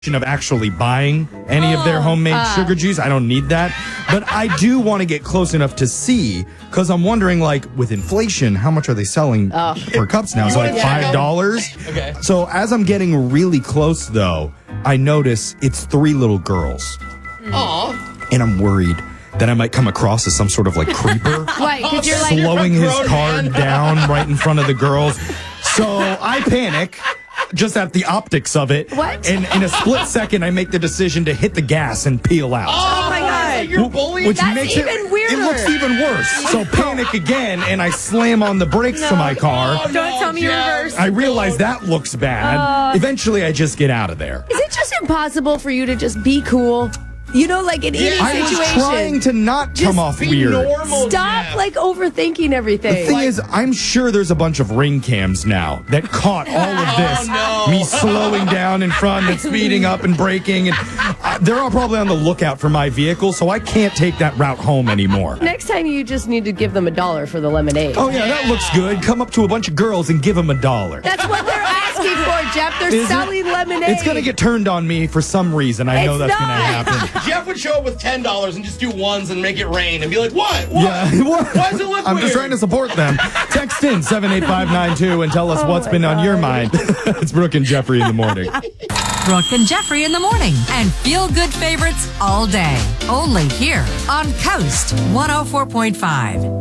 of actually buying any of their homemade sugar juice. I don't need that. But I do want to get close enough to see, because I'm wondering, like, with inflation, how much are they selling for cups now? It's like $5. Okay. So as I'm getting really close, though, I notice it's 3 little girls. Aw. And I'm worried that I might come across as some sort of, like, creeper. Why? Because you're like... Slowing his car down right in front of the girls. So I panic. Just at the optics of it. What? And in a split second, I make the decision to hit the gas and peel out. Oh, my God. You're bullying? Which That's makes even weirder. It looks even worse. So panic again, and I slam on the brakes to my car. Oh, Don't tell me reverse. I realize that looks bad. Eventually, I just get out of there. Is it just impossible for you to just be cool? You know, like in any I was situation. trying to not come off be weird. normal, Stop, Jeff. like, overthinking everything. The thing is, I'm sure there's a bunch of ring cams now that caught all of this. no. Me slowing down in front and speeding up and braking. And they're all probably on the lookout for my vehicle, so I can't take that route home anymore. Next time, you just need to give them $1 for the lemonade. Oh, yeah, that looks good. Come up to a bunch of girls and give them $1. That's what they're asking for, Jeff. They're Is it? selling lemonade. It's going to get turned on me for some reason. I know It's that's going to not. happen. Jeff would show up with $10 and just do ones and make it rain and be like, what? What? Yeah. What? Why does it look I'm weird? just trying to support them. Text in 78592 and tell us what's my been on your God. mind. It's Brooke and Jeffrey in the morning. Brooke and Jeffrey in the morning. And feel-good favorites all day. Only here on Coast 104.5.